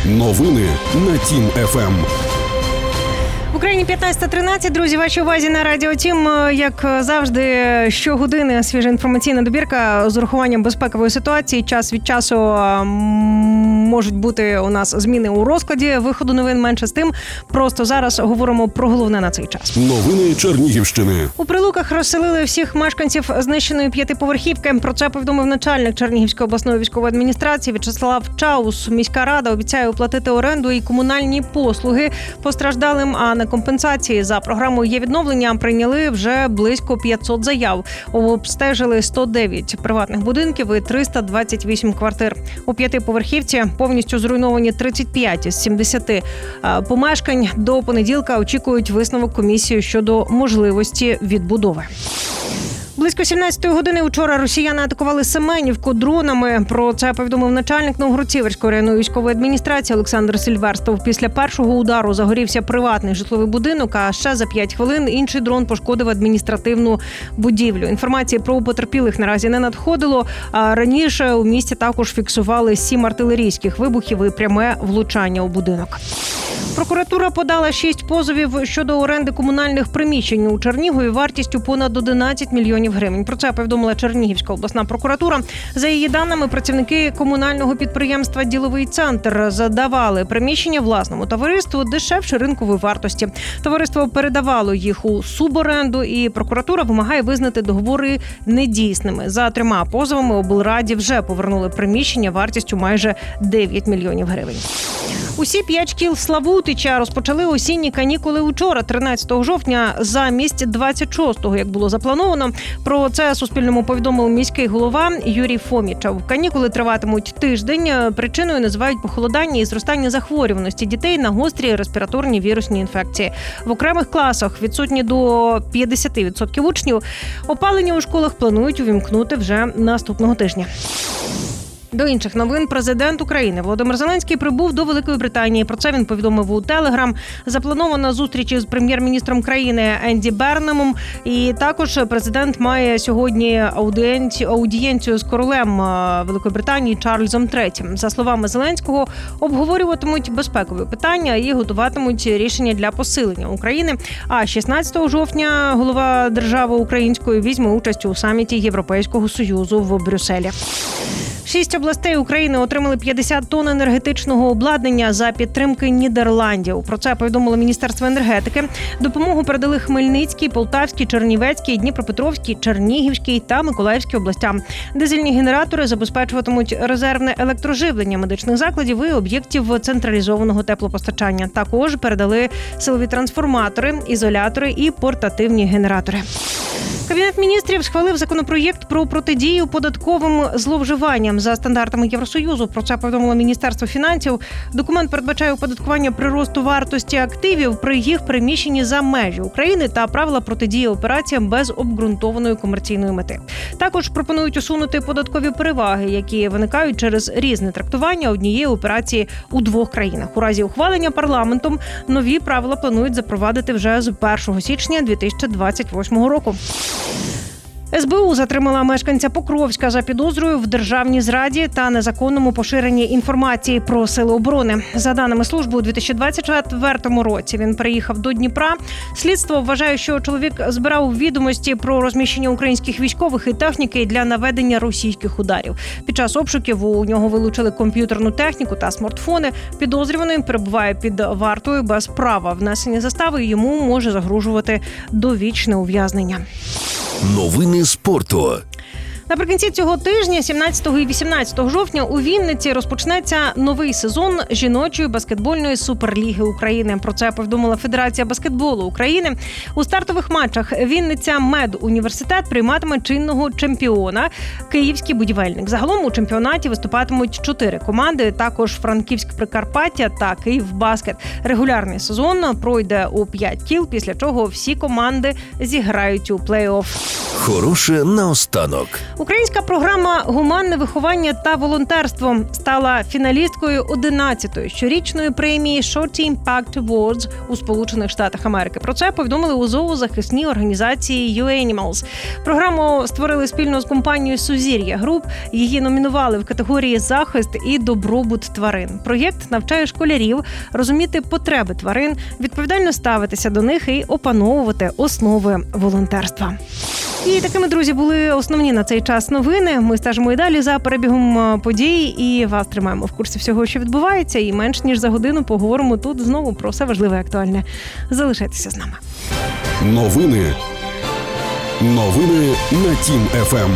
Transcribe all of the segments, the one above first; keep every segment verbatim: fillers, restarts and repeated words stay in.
Новини на Тім-ФМ. В Україні п'ятнадцята тринадцять, друзі, вашій увазі на Радіо Тім. Як завжди, щогодини свіжа інформаційна добірка з урахуванням безпекової ситуації. Час від часу можуть бути у нас зміни у розкладі виходу новин, менше з тим. Просто зараз говоримо про головне на цей час. Новини Чернігівщини. У Прилуках розселили всіх мешканців знищеної п'ятиповерхівки. Про це повідомив начальник Чернігівської обласної військової адміністрації В'ячеслав Чаус. Міська рада обіцяє оплатити оренду і комунальні послуги постраждалим, а на компенсації за програмою «Є відновлення» прийняли вже близько п'ятсот заяв. Обстежили сто дев'ять приватних будинків і триста двадцять вісім квартир. У п'ятиповерхівці повністю зруйновані тридцять п'ять з сімдесяти помешкань. До понеділка очікують висновок комісії щодо можливості відбудови. Близько сімнадцятої години вчора росіяни атакували Семенівку дронами. Про це повідомив начальник Новгород-Сіверської районної військової адміністрації Олександр Сильверстов. Після першого удару загорівся приватний житловий будинок, а ще за п'ять хвилин інший дрон пошкодив адміністративну будівлю. Інформації про потерпілих наразі не надходило. А раніше у місті також фіксували сім артилерійських вибухів і пряме влучання у будинок. Прокуратура подала шість позовів щодо оренди комунальних приміщень у Чернігові вартістю понад одинадцять мільйонів гривень. Про це повідомила Чернігівська обласна прокуратура. За її даними, працівники комунального підприємства «Діловий центр» задавали приміщення власному товариству дешевше ринкової вартості. Товариство передавало їх у суборенду, і прокуратура вимагає визнати договори недійсними. За трьома позовами облраді вже повернули приміщення вартістю майже дев'ять мільйонів гривень. Усі п'ять шкіл Славутича розпочали осінні канікули учора, тринадцятого жовтня, замість двадцять шостого, як було заплановано. Про це Суспільному повідомив міський голова Юрій Фомічев. Канікули триватимуть тиждень. Причиною називають похолодання і зростання захворюваності дітей на гострі респіраторні вірусні інфекції. В окремих класах відсутні до п'ятдесят відсотків учнів. Опалення у школах планують увімкнути вже наступного тижня. До інших новин. Президент України Володимир Зеленський прибув до Великої Британії. Про це він повідомив у Телеграм. Запланована зустріч із прем'єр-міністром країни Енді Бернемом. І також президент має сьогодні аудієнцію, аудієнцію з королем Великої Британії Чарльзом третім. За словами Зеленського, обговорюватимуть безпекові питання і готуватимуть рішення для посилення України. А шістнадцятого жовтня голова держави української візьме участь у саміті Європейського Союзу в Брюсселі. Шість областей України отримали п'ятдесят тонн енергетичного обладнання за підтримки Нідерландів. Про це повідомило Міністерство енергетики. Допомогу передали Хмельницькій, Полтавській, Чернівецькій, Дніпропетровській, Чернігівській та Миколаївській областям. Дизельні генератори забезпечуватимуть резервне електроживлення медичних закладів і об'єктів централізованого теплопостачання. Також передали силові трансформатори, ізолятори і портативні генератори. Кабінет міністрів схвалив законопроєкт про протидію податковим зловживанням за стандартами Євросоюзу. Про це повідомило Міністерство фінансів. Документ передбачає оподаткування приросту вартості активів при їх переміщенні за межі України та правила протидії операціям без обґрунтованої комерційної мети. Також пропонують усунути податкові переваги, які виникають через різне трактування однієї операції у двох країнах. У разі ухвалення парламентом нові правила планують запровадити вже з першого січня дві тисячі двадцять восьмого року. ес бе у затримала мешканця Покровська за підозрою в державній зраді та незаконному поширенні інформації про сили оборони. За даними служби, у дві тисячі двадцять четвертому році він переїхав до Дніпра. Слідство вважає, що чоловік збирав відомості про розміщення українських військових і техніки для наведення російських ударів. Під час обшуків у нього вилучили комп'ютерну техніку та смартфони. Підозрюваний перебуває під вартою без права внесення застави, йому може загрожувати довічне ув'язнення. Новини спорту. Наприкінці цього тижня, сімнадцятого і вісімнадцятого жовтня, у Вінниці розпочнеться новий сезон жіночої баскетбольної суперліги України. Про це повідомила Федерація баскетболу України. У стартових матчах Вінниця Медуніверситет прийматиме чинного чемпіона Київський будівельник. Загалом у чемпіонаті виступатимуть чотири команди, також Франківськ Прикарпаття та Київбаскет. Регулярний сезон пройде у п'ять кіл, після чого всі команди зіграють у плей-офф. Хороше наостанок. Українська програма «Гуманне виховання та волонтерство» стала фіналісткою одинадцятої щорічної премії Shorty Impact Awards у Сполучених Штатах Америки. Про це повідомили у зоозахисній організації You Animals. Програму створили спільно з компанією «Сузір'я Груп». Її номінували в категорії «Захист і добробут тварин». Проєкт навчає школярів розуміти потреби тварин, відповідально ставитися до них і опановувати основи волонтерства. І такими, друзі, були основні на цей час новини. Ми стежимо і далі за перебігом подій і вас тримаємо в курсі всього, що відбувається. І менш ніж за годину поговоримо тут знову про все важливе і актуальне. Залишайтеся з нами. Новини. Новини на Тім еф ем.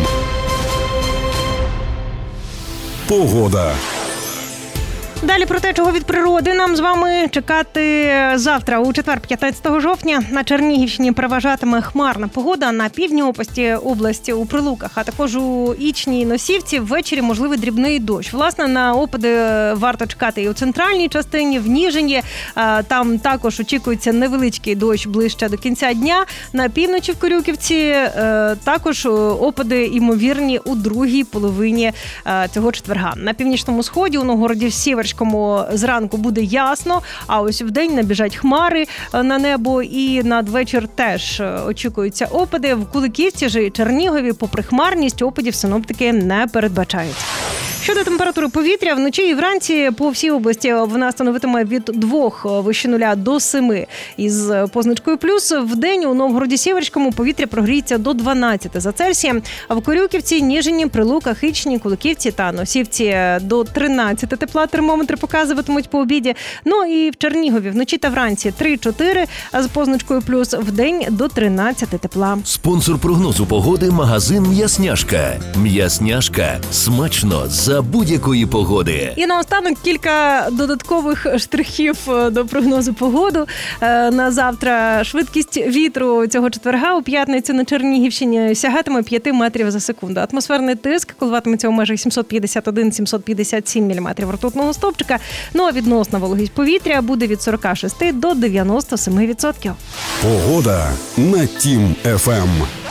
Погода. Далі про те, чого від природи нам з вами чекати завтра, у четвер, п'ятнадцятого жовтня. На Чернігівщині переважатиме хмарна погода, на півдні області, області у Прилуках, а також у Ічні і Носівці ввечері можливий дрібний дощ. Власне, на опади варто чекати і у центральній частині, в Ніжині. Там також очікується невеличкий дощ ближче до кінця дня. На півночі в Корюківці також опади ймовірні у другій половині цього четверга. На північному сході, у Новгороді-Сіверському, зранку буде ясно, а ось вдень набіжать хмари на небо і надвечір теж очікуються опади. В Куликівці ж і Чернігові попри хмарність опадів синоптики не передбачають. Щодо температури повітря, вночі і вранці по всій області вона становитиме від двох вище нуля до семи із позначкою плюс. Вдень у Новгороді-Сіверському повітря прогріється до дванадцяти за Цельсієм, а в Корюківці, Ніжині, Прилуках, Ічні, Куликівці та Носівці до тринадцяти тепла термометри показуватимуть по обіді. Ну і в Чернігові вночі та вранці три-чотири, а з позначкою плюс вдень до тринадцяти тепла. Спонсор прогнозу погоди – магазин «М'ясняшка». «М'ясняшка» – смачно за будь-якої погоди. І наостанок кілька додаткових штрихів до прогнозу погоди. На завтра швидкість вітру цього четверга у п'ятницю на Чернігівщині сягатиме п'ять метрів за секунду. Атмосферний тиск коливатиметься у межах сімсот п'ятдесят один - сімсот п'ятдесят сім міліметрів ртутного стовпчика. Ну а відносна вологість повітря буде від сорок шість до дев'яносто сім відсотків. Погода на Тім еф ем.